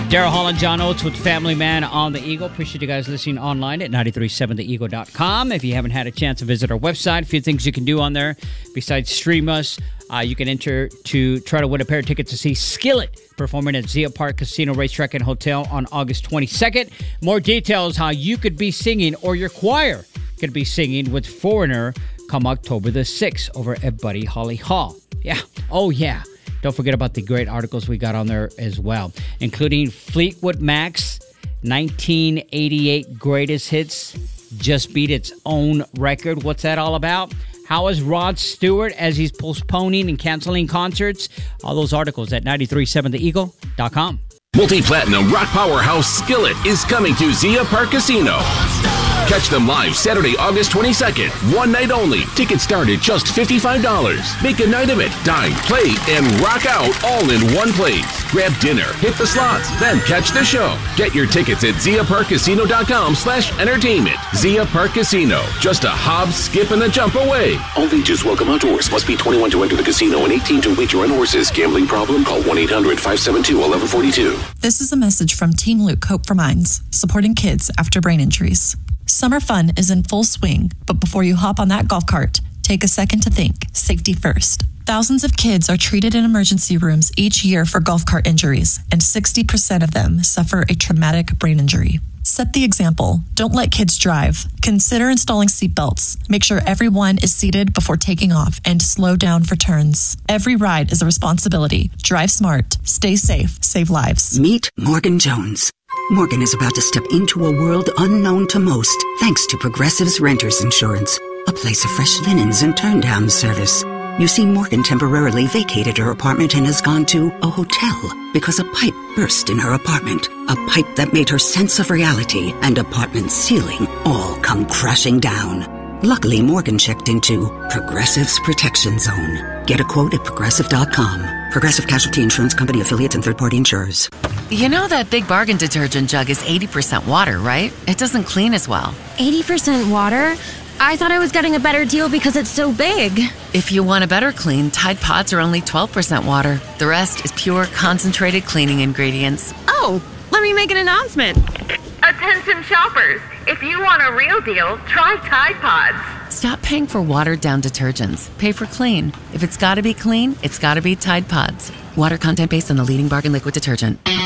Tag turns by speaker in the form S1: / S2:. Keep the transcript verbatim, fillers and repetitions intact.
S1: Daryl Hall and John Oates with Family Man on the Eagle. Appreciate you guys listening online at nine three seven the eagle dot com. If you haven't had a chance to visit our website, a few things you can do on there besides stream us. Uh, you can enter to try to win a pair of tickets to see Skillet performing at Zia Park Casino, Racetrack, and Hotel on August twenty-second. More details how you could be singing or your choir could be singing with Foreigner come October the sixth over at Buddy Holly Hall. Yeah. Oh, yeah. Don't forget about the great articles we got on there as well, including Fleetwood Mac's nineteen eighty-eight greatest hits just beat its own record. What's that all about? How is Rod Stewart as he's postponing and canceling concerts? All those articles at nine three seven the eagle dot com.
S2: Multi-platinum rock powerhouse Skillet is coming to Zia Park Casino. Catch them live Saturday, August twenty-second. One night only. Tickets start at just fifty-five dollars. Make a night of it. Dine, play, and rock out all in one place. Grab dinner, hit the slots, then catch the show. Get your tickets at zia park casino dot com slash entertainment. Zia Park Casino. Just a hop, skip, and a jump away.
S3: All ages welcome outdoors. Must be twenty-one to enter the casino and eighteen to wager on horses. Gambling problem? Call one eight hundred five seven two one one four two.
S4: This is a message from Team Luke Hope for Minds, supporting kids after brain injuries. Summer fun is in full swing, but before you hop on that golf cart, take a second to think. Safety first. Thousands of kids are treated in emergency rooms each year for golf cart injuries, and sixty percent of them suffer a traumatic brain injury. Set the example. Don't let kids drive. Consider installing seatbelts. Make sure everyone is seated before taking off, and slow down for turns. Every ride is a responsibility. Drive smart. Stay safe. Save lives.
S5: Meet Morgan Jones. Morgan is about to step into a world unknown to most, thanks to Progressive's Renters Insurance, a place of fresh linens and turn-down service. You see, Morgan temporarily vacated her apartment and has gone to a hotel because a pipe burst in her apartment. A pipe that made her sense of reality and apartment ceiling all come crashing down. Luckily, Morgan checked into Progressive's Protection Zone. Get a quote at progressive dot com. Progressive Casualty Insurance Company, affiliates, and third-party insurers.
S6: You know that Big Bargain detergent jug is eighty percent water, right? It doesn't clean as well.
S7: eighty percent water? I thought I was getting a better deal because it's so big.
S6: If you want a better clean, Tide Pods are only twelve percent water. The rest is pure, concentrated cleaning ingredients.
S7: Oh, let me make an announcement.
S8: Attention shoppers, if you want a real deal, try Tide Pods.
S6: Stop paying for watered-down detergents. Pay for clean. If it's gotta be clean, it's gotta be Tide Pods. Water content based on the leading bargain liquid detergent.